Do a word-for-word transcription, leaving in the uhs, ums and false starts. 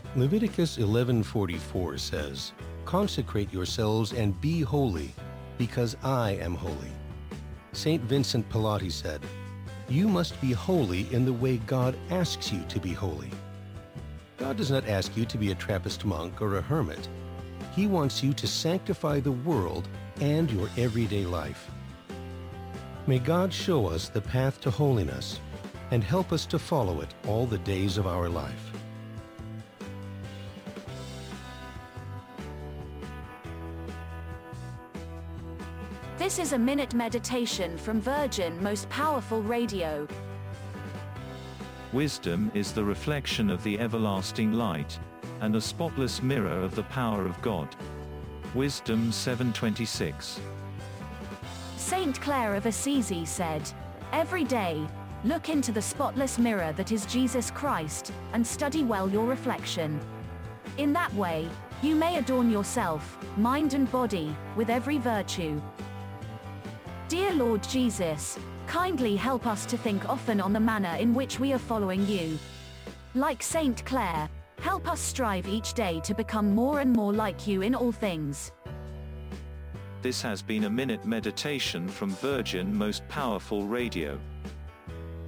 Leviticus eleven forty-four says, "Consecrate yourselves and be holy, because I am holy." Saint Vincent Pallotti said, "You must be holy in the way God asks you to be holy." God does not ask you to be a Trappist monk or a hermit. He wants you to sanctify the world and your everyday life. May God show us the path to holiness and help us to follow it all the days of our life. This is a minute meditation from Virgin Most Powerful Radio. Wisdom is the reflection of the everlasting light, and a spotless mirror of the power of God. Wisdom seven twenty-six. Saint Clare of Assisi said, "Every day, look into the spotless mirror that is Jesus Christ, and study well your reflection. In that way, you may adorn yourself, mind and body, with every virtue." Dear Lord Jesus, kindly help us to think often on the manner in which we are following you. Like Saint Clare, help us strive each day to become more and more like you in all things. This has been a minute meditation from Virgin Most Powerful Radio.